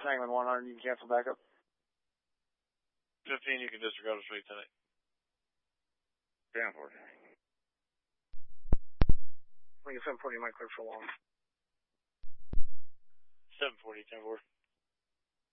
Sangamon 100, you can cancel backup. 15, you can disregard the street tonight. 10-4. Lincoln 740, might clear for long. 740, 10-4.